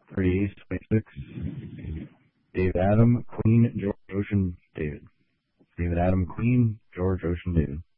38, 26. David Adam, Queen, George Ocean, David. David Adam, Queen, George Ocean, David.